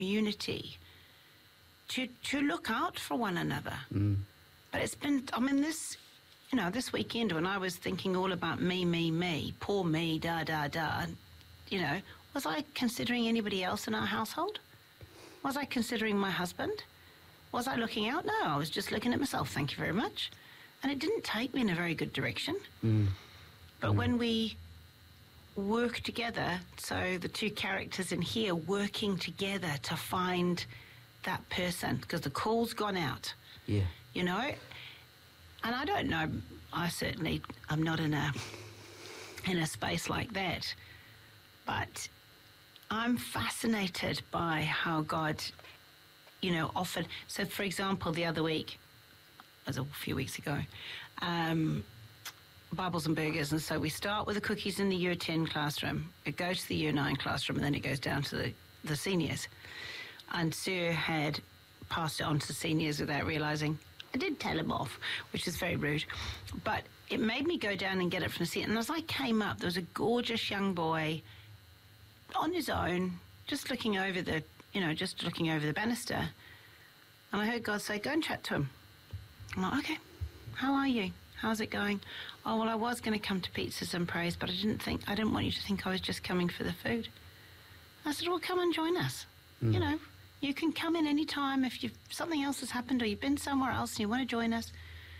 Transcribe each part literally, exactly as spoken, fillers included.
community to to look out for one another. Mm. But it's been, I mean, this, you know, this weekend when I was thinking all about me, me, me, poor me, da, da, da, you know, was I considering anybody else in our household? Was I considering my husband? Was I looking out? No, I was just looking at myself, thank you very much. And it didn't take me in a very good direction. Mm. But mm. when we work together, so the two characters in here working together to find that person, because the call's gone out, yeah, you know, and I don't know, I certainly, I'm not in a, in a space like that, but I'm fascinated by how God, you know, often, so for example, the other week, it was a few weeks ago, um, Bibles and burgers, and so we start with the cookies in the year ten classroom, it goes to the year nine classroom, and then it goes down to the, the seniors. And Sir had passed it on to the seniors without realising. I did tell him off, which is very rude. But it made me go down and get it from the senior. And as I came up, there was a gorgeous young boy on his own, just looking over the, you know, just looking over the banister. And I heard God say, go and chat to him. I'm like, okay, how are you? How's it going? Oh, well, I was going to come to Pizzas and Praise, but I didn't think, I didn't want you to think I was just coming for the food. I said, well, come and join us. Mm. You know, you can come in any time if you've, something else has happened or you've been somewhere else and you want to join us.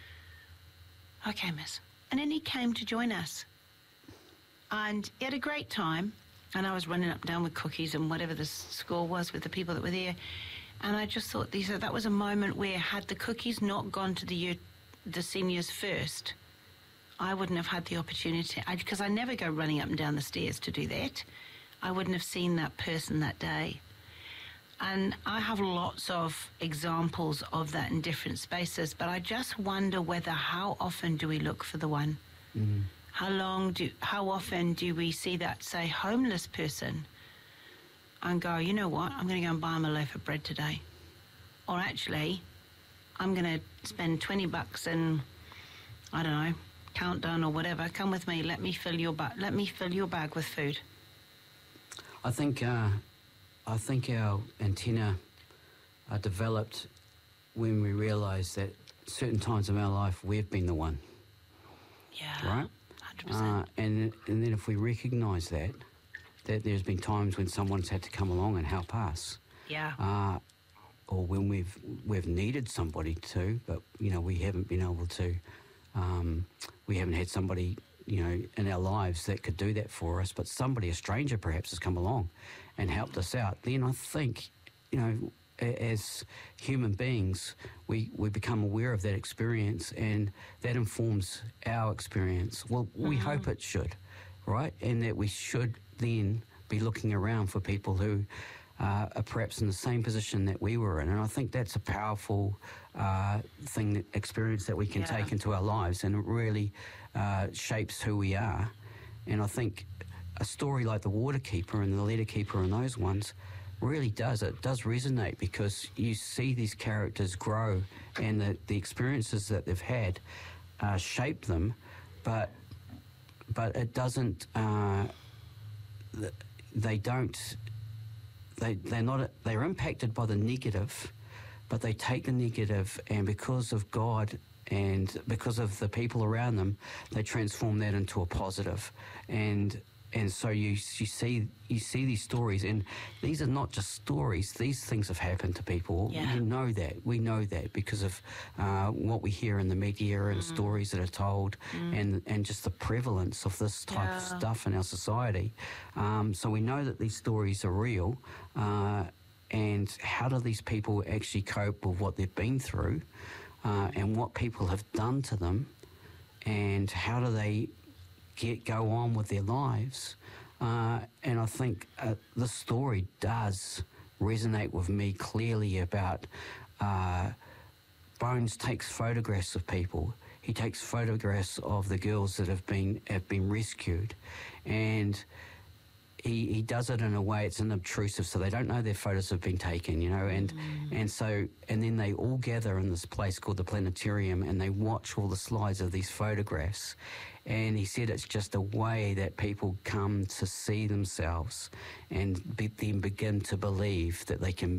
Okay, miss. And then he came to join us. And he had a great time. And I was running up and down with cookies and whatever the score was with the people that were there. And I just thought these are, that was a moment where had the cookies not gone to the year, the seniors first, I wouldn't have had the opportunity. Because I, I never go running up and down the stairs to do that. I wouldn't have seen that person that day. And I have lots of examples of that in different spaces, but I just wonder whether how often do we look for the one? Mm-hmm. How long do, how often do we see that, say, homeless person and go, you know what, I'm going to go and buy him a loaf of bread today. Or actually, I'm going to spend twenty bucks and, I don't know, Countdown or whatever. Come with me, let me fill your, ba- let me fill your bag with food. I think... Uh... I think our antenna are developed when we realise that certain times of our life we've been the one. Yeah. Right? one hundred percent. Uh, and, and then if we recognise that, that there's been times when someone's had to come along and help us. Yeah. Uh, or when we've we've needed somebody to, but, you know, we haven't been able to, um, we haven't had somebody, you know, in our lives that could do that for us, but somebody, a stranger perhaps, has come along and helped us out. Then I think, you know, as human beings, we, we become aware of that experience and that informs our experience. Well, we mm-hmm. hope it should, right? And that we should then be looking around for people who uh, are perhaps in the same position that we were in. And I think that's a powerful uh, thing, that experience that we can yeah. take into our lives, and it really uh, shapes who we are. And I think a story like The Water Keeper and The Letter Keeper and those ones really does. It does resonate because you see these characters grow and the, the experiences that they've had uh, shape them, but but it doesn't, uh, they don't, they, they're not, they're impacted by the negative, but they take the negative, and because of God and because of the people around them, they transform that into a positive. And And so you you see you see these stories, and these are not just stories. These things have happened to people. Yeah. We know that. We know that because of uh, what we hear in the media and mm. stories that are told, mm. and and just the prevalence of this type yeah. of stuff in our society. Um, so we know that these stories are real. Uh, and how do these people actually cope with what they've been through, uh, and what people have done to them, and how do they get go on with their lives? Uh, and I think uh, the story does resonate with me clearly about uh, Bones takes photographs of people. He takes photographs of the girls that have been have been rescued, and he, he does it in a way it's unobtrusive, so they don't know their photos have been taken, you know, and mm. and so and then they all gather in this place called the planetarium and they watch all the slides of these photographs. And he said it's just a way that people come to see themselves and be, then begin to believe that they can